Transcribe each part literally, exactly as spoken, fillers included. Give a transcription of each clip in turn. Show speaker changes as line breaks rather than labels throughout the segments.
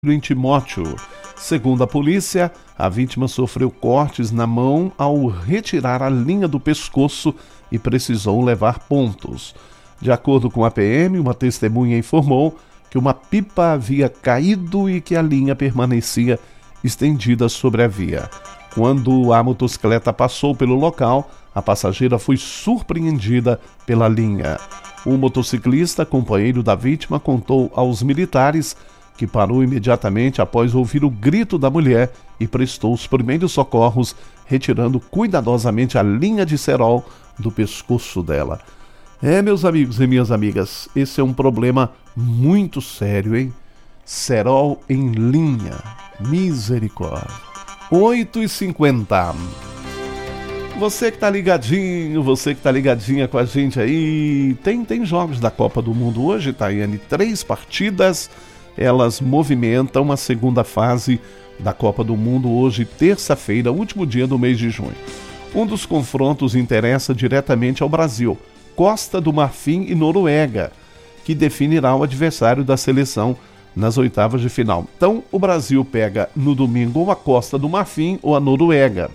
em Timóteo. Segundo a polícia, a vítima sofreu cortes na mão ao retirar a linha do pescoço e precisou levar pontos. De acordo com a P M, uma testemunha informou que uma pipa havia caído e que a linha permanecia estendida sobre a via. Quando a motocicleta passou pelo local, a passageira foi surpreendida pela linha. O motociclista, companheiro da vítima, contou aos militares que parou imediatamente após ouvir o grito da mulher e prestou os primeiros socorros, retirando cuidadosamente a linha de cerol do pescoço dela. É, meus amigos e minhas amigas, esse é um problema muito sério, hein? Cerol em linha. Misericórdia. oito e cinquenta. Você que tá ligadinho, você que tá ligadinha com a gente aí, tem, tem jogos da Copa do Mundo hoje, Tayane, três partidas, elas movimentam a segunda fase da Copa do Mundo hoje, terça-feira, último dia do mês de junho. Um dos confrontos interessa diretamente ao Brasil, Costa do Marfim e Noruega, que definirá o adversário da seleção nas oitavas de final. Então, o Brasil pega no domingo ou a Costa do Marfim ou a Noruega.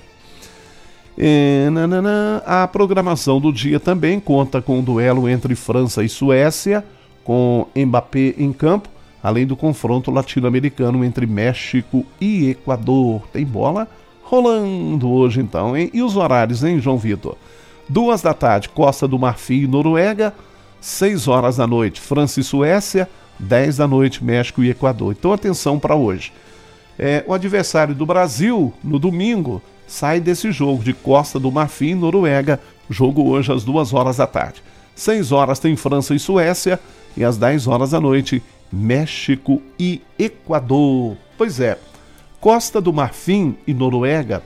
E, nanana, a programação do dia também conta com um duelo entre França e Suécia, com Mbappé em campo, além do confronto latino-americano entre México e Equador. Tem bola rolando hoje então, hein? E os horários, hein, João Vitor? Duas da tarde, Costa do Marfim e Noruega. Seis horas da noite, França e Suécia. Dez da noite, México e Equador. Então atenção para hoje. É, o adversário do Brasil, no domingo, sai desse jogo de Costa do Marfim e Noruega. Jogo hoje às duas horas da tarde. Seis horas tem França e Suécia. E às dez horas da noite, México e Equador. Pois é, Costa do Marfim e Noruega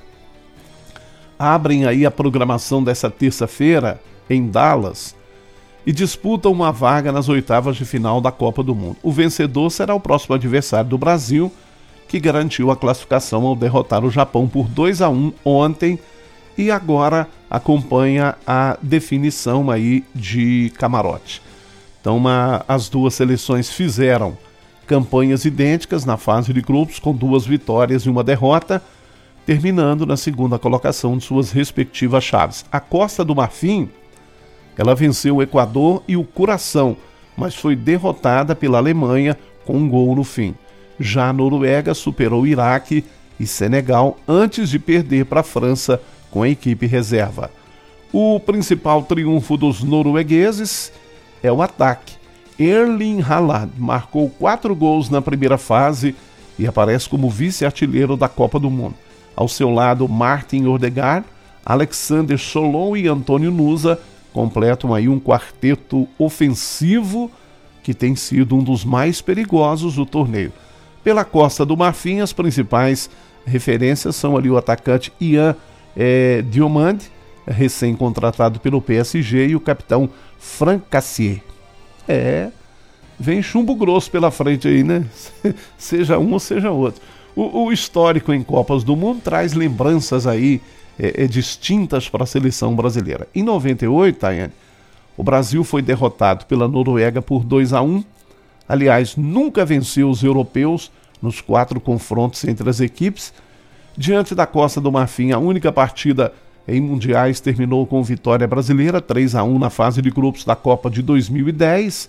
abrem aí a programação dessa terça-feira em Dallas e disputam uma vaga nas oitavas de final da Copa do Mundo. O vencedor será o próximo adversário do Brasil, que garantiu a classificação ao derrotar o Japão por dois a um ontem e agora acompanha a definição aí de camarote. Então, uma, as duas seleções fizeram campanhas idênticas na fase de grupos, com duas vitórias e uma derrota, terminando na segunda colocação de suas respectivas chaves. A Costa do Marfim, ela venceu o Equador e o Curaçao, mas foi derrotada pela Alemanha com um gol no fim. Já a Noruega superou o Iraque e Senegal antes de perder para a França com a equipe reserva. O principal triunfo dos noruegueses é o ataque. Erling Haaland marcou quatro gols na primeira fase e aparece como vice-artilheiro da Copa do Mundo. Ao seu lado, Martin Odegaard, Alexander Solon e Antônio Nusa completam aí um quarteto ofensivo que tem sido um dos mais perigosos do torneio. Pela Costa do Marfim, as principais referências são ali o atacante Ian é, Diomande, recém-contratado pelo P S G, e o capitão Franck Cassier. É, vem chumbo grosso pela frente aí, né? Seja um ou seja outro. O, o histórico em Copas do Mundo traz lembranças aí é, é, distintas para a seleção brasileira. Em noventa e oito, Tayane, o Brasil foi derrotado pela Noruega por dois a um. Aliás, nunca venceu os europeus nos quatro confrontos entre as equipes. Diante da Costa do Marfim, a única partida em mundiais terminou com vitória brasileira, três a um na fase de grupos da Copa de dois mil e dez.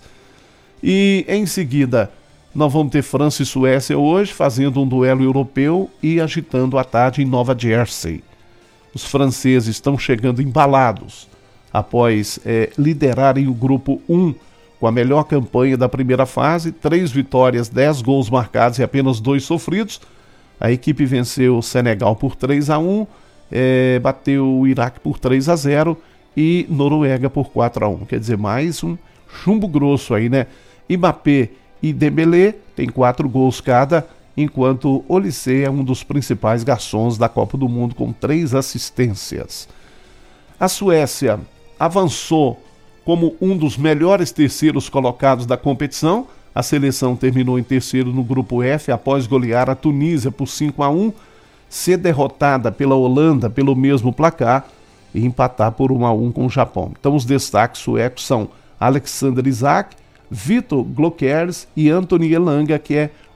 E em seguida, nós vamos ter França e Suécia hoje, fazendo um duelo europeu e agitando a tarde em Nova Jersey. Os franceses estão chegando embalados após é, liderarem o grupo um com a melhor campanha da primeira fase, três vitórias, dez gols marcados e apenas dois sofridos. A equipe venceu o Senegal por três a um, É, bateu o Iraque por três a zero e Noruega por quatro a um. Quer dizer, mais um chumbo grosso aí, né? Mbappé e Dembélé têm quatro gols cada, enquanto Olise é um dos principais garçons da Copa do Mundo com três assistências. A Suécia avançou como um dos melhores terceiros colocados da competição. A seleção terminou em terceiro no grupo F após golear a Tunísia por cinco a um. Ser derrotada pela Holanda pelo mesmo placar e empatar por um a um com o Japão. Então os destaques suecos são Alexander Isak, Vitor Glokers e Anthony Elanga, que é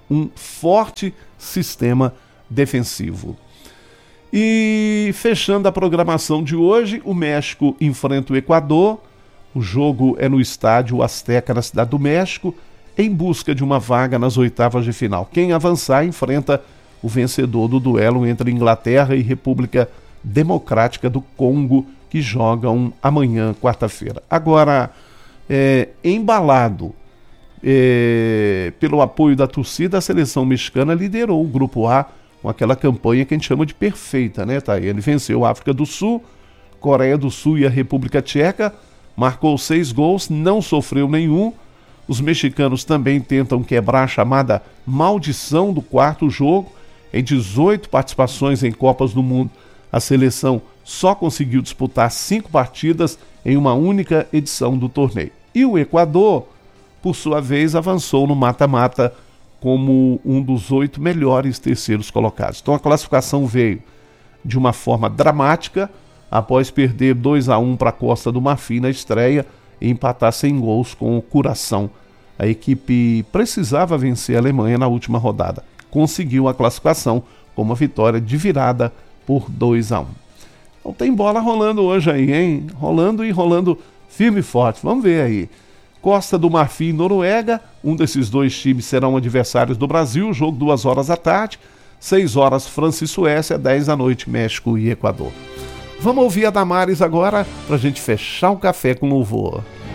um forte sistema defensivo. E fechando a programação de hoje, o México enfrenta o Equador. O jogo é no estádio Azteca, na Cidade do México, em busca de uma vaga nas oitavas de final. Quem avançar enfrenta o vencedor do duelo entre Inglaterra e República Democrática do Congo, que jogam amanhã, quarta-feira. Agora, é, embalado é, pelo apoio da torcida, a seleção mexicana liderou o Grupo A com aquela campanha que a gente chama de perfeita, né, tá? Ele venceu a África do Sul, Coreia do Sul e a República Tcheca, marcou seis gols, não sofreu nenhum. Os mexicanos também tentam quebrar a chamada maldição do quarto jogo. Em dezoito participações em Copas do Mundo, a seleção só conseguiu disputar cinco partidas em uma única edição do torneio. E o Equador, por sua vez, avançou no mata-mata como um dos oito melhores terceiros colocados. Então a classificação veio de uma forma dramática, após perder dois a um para a Costa do Marfim na estreia e empatar sem gols com o Curaçao. A equipe precisava vencer a Alemanha na última rodada. Conseguiu a classificação com uma vitória de virada por dois a um. Então tem bola rolando hoje aí, hein? Rolando e rolando firme e forte. Vamos ver aí. Costa do Marfim e Noruega, um desses dois times serão adversários do Brasil, jogo duas horas da tarde, seis horas França e Suécia, dez da noite México e Equador. Vamos ouvir a Damares agora para a gente fechar o café com louvor.